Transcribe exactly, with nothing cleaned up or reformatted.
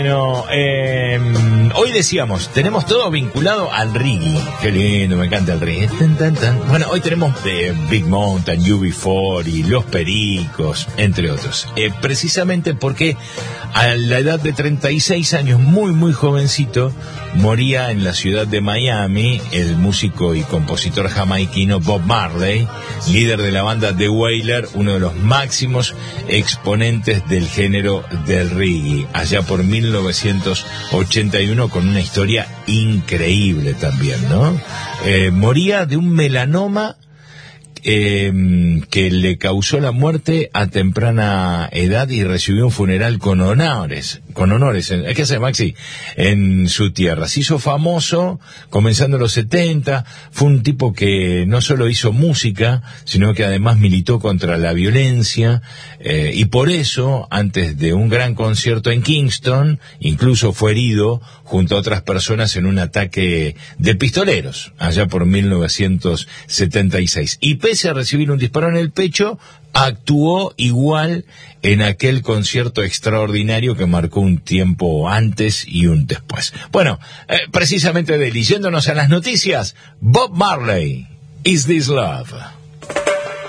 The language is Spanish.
Bueno, eh, hoy decíamos, tenemos todo vinculado al reggae. Qué lindo, me encanta el reggae. Tan, tan, tan. Bueno, hoy tenemos eh, Big Mountain, U B cuatro y Los Pericos, entre otros. Eh, precisamente porque a la edad de treinta y seis años, muy, muy jovencito, moría en la ciudad de Miami el músico y compositor jamaiquino Bob Marley, líder de la banda The Wailers, uno de los máximos exponentes del género del reggae, allá por mil novecientos ochenta y uno, con una historia increíble también, ¿no? Eh, moría de un melanoma Eh, que le causó la muerte a temprana edad y recibió un funeral con honores, con honores, en, ¿qué hace Maxi? En su tierra. Se hizo famoso comenzando en los setenta, fue un tipo que no solo hizo música, sino que además militó contra la violencia, eh, y por eso, antes de un gran concierto en Kingston, incluso fue herido junto a otras personas en un ataque de pistoleros, allá por mil novecientos setenta y seis. Y pese a recibir un disparo en el pecho, actuó igual en aquel concierto extraordinario que marcó un tiempo antes y un después. Bueno, eh, precisamente de él, yéndonos a las noticias, Bob Marley, Is This Love?